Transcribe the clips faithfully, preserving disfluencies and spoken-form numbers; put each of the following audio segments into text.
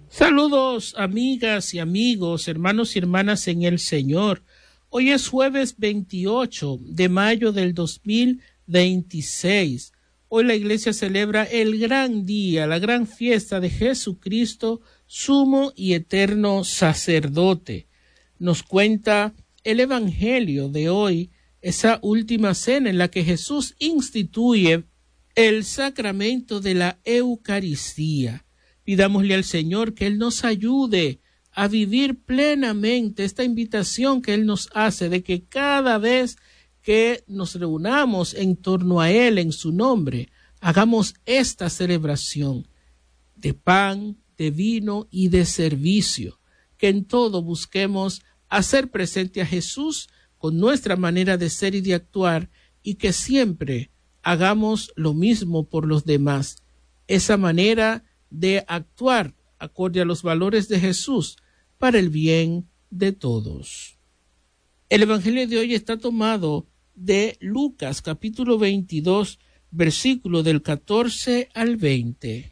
Saludos, amigas y amigos, hermanos y hermanas en el Señor. Hoy es jueves veintiocho de mayo del dos mil veintiséis. Hoy la iglesia celebra el gran día, la gran fiesta de Jesucristo, sumo y eterno sacerdote. Nos cuenta el evangelio de hoy, esa última cena en la que Jesús instituye el sacramento de la Eucaristía. Pidámosle al Señor que Él nos ayude a vivir plenamente esta invitación que Él nos hace de que cada vez que nos reunamos en torno a Él en su nombre, hagamos esta celebración de pan, de vino y de servicio, que en todo busquemos hacer presente a Jesús con nuestra manera de ser y de actuar, y que siempre hagamos lo mismo por los demás. Esa manera de actuar acorde a los valores de Jesús para el bien de todos. El evangelio de hoy está tomado de Lucas capítulo veintidós, versículo del catorce al veinte.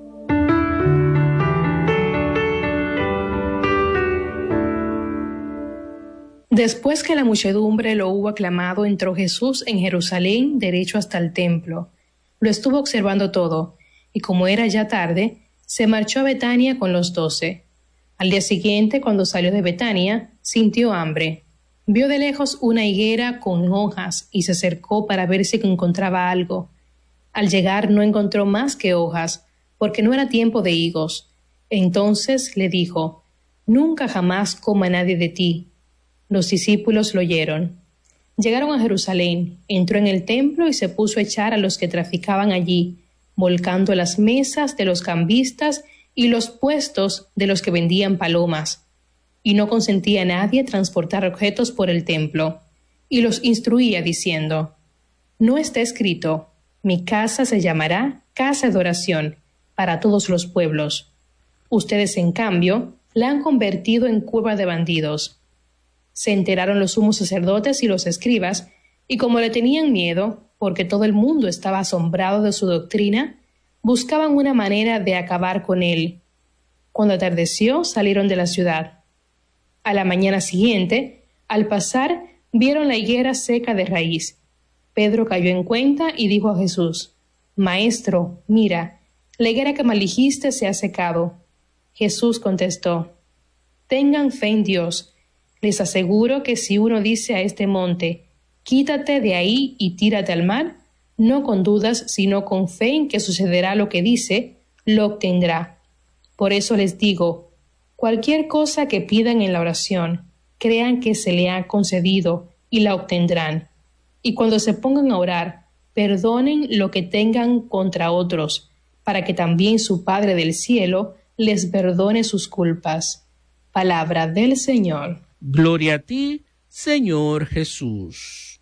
Después que la muchedumbre lo hubo aclamado, entró Jesús en Jerusalén derecho hasta el templo. Lo estuvo observando todo, y como era ya tarde, se marchó a Betania con los doce. Al día siguiente, cuando salió de Betania, sintió hambre. Vio de lejos una higuera con hojas y se acercó para ver si encontraba algo. Al llegar no encontró más que hojas, porque no era tiempo de higos. Entonces le dijo: «Nunca jamás coma nadie de ti». Los discípulos lo oyeron. Llegaron a Jerusalén, entró en el templo y se puso a echar a los que traficaban allí, volcando las mesas de los cambistas y los puestos de los que vendían palomas. Y no consentía a nadie transportar objetos por el templo. Y los instruía diciendo: «No está escrito, mi casa se llamará casa de oración para todos los pueblos. Ustedes, en cambio, la han convertido en cueva de bandidos». Se enteraron los sumos sacerdotes y los escribas, y como le tenían miedo, porque todo el mundo estaba asombrado de su doctrina, buscaban una manera de acabar con él. Cuando atardeció, salieron de la ciudad. A la mañana siguiente, al pasar, vieron la higuera seca de raíz. Pedro cayó en cuenta y dijo a Jesús: «Maestro, mira, la higuera que maldijiste se ha secado». Jesús contestó: «Tengan fe en Dios. Les aseguro que si uno dice a este monte, quítate de ahí y tírate al mar, no con dudas, sino con fe en que sucederá lo que dice, lo obtendrá. Por eso les digo, cualquier cosa que pidan en la oración, crean que se le ha concedido y la obtendrán. Y cuando se pongan a orar, perdonen lo que tengan contra otros, para que también su Padre del cielo les perdone sus culpas». Palabra del Señor. Gloria a ti, Señor Jesús.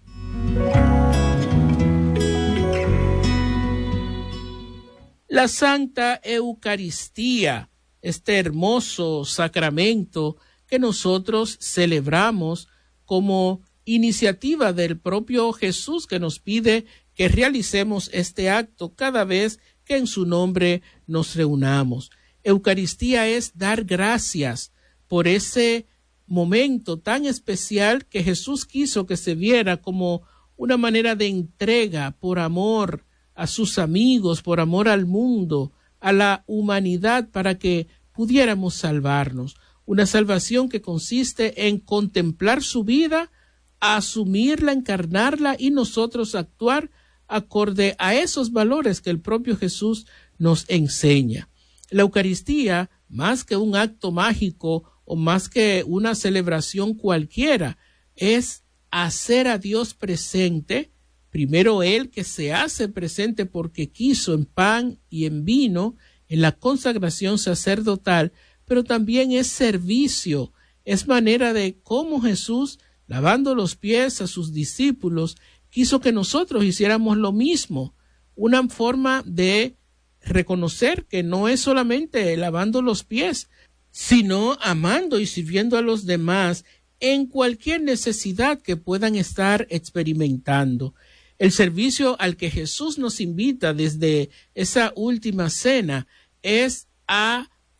La Santa Eucaristía, este hermoso sacramento que nosotros celebramos como iniciativa del propio Jesús, que nos pide que realicemos este acto cada vez que en su nombre nos reunamos. Eucaristía es dar gracias por ese momento tan especial que Jesús quiso que se viera como una manera de entrega por amor a sus amigos, por amor al mundo, a la humanidad, para que pudiéramos salvarnos. Una salvación que consiste en contemplar su vida, asumirla, encarnarla y nosotros actuar acorde a esos valores que el propio Jesús nos enseña. La Eucaristía, más que un acto mágico o más que una celebración cualquiera, es hacer a Dios presente, primero Él que se hace presente porque quiso en pan y en vino, en la consagración sacerdotal, pero también es servicio, es manera de cómo Jesús, lavando los pies a sus discípulos, quiso que nosotros hiciéramos lo mismo, una forma de reconocer que no es solamente lavando los pies, sino amando y sirviendo a los demás en cualquier necesidad que puedan estar experimentando. El servicio al que Jesús nos invita desde esa última cena es a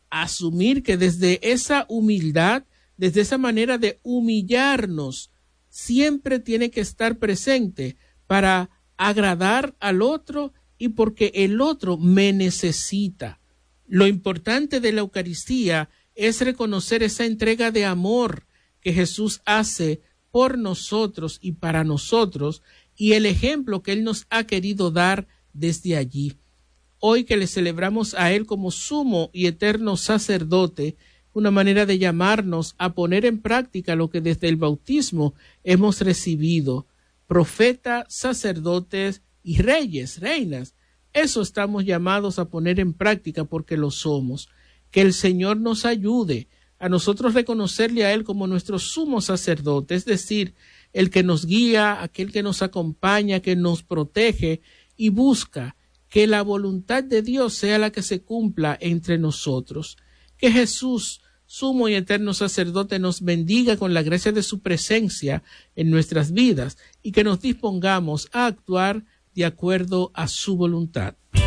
asumir que desde esa humildad, desde esa manera de humillarnos, siempre tiene que estar presente para agradar al otro y porque el otro me necesita. Lo importante de la Eucaristía es reconocer esa entrega de amor que Jesús hace por nosotros y para nosotros y el ejemplo que Él nos ha querido dar desde allí. Hoy que le celebramos a Él como sumo y eterno sacerdote, una manera de llamarnos a poner en práctica lo que desde el bautismo hemos recibido. Profetas, sacerdotes y reyes, reinas. Eso estamos llamados a poner en práctica porque lo somos. Que el Señor nos ayude a nosotros reconocerle a Él como nuestro sumo sacerdote, es decir, el que nos guía, aquel que nos acompaña, que nos protege y busca que la voluntad de Dios sea la que se cumpla entre nosotros. Que Jesús, sumo y eterno sacerdote, nos bendiga con la gracia de su presencia en nuestras vidas y que nos dispongamos a actuar de acuerdo a su voluntad.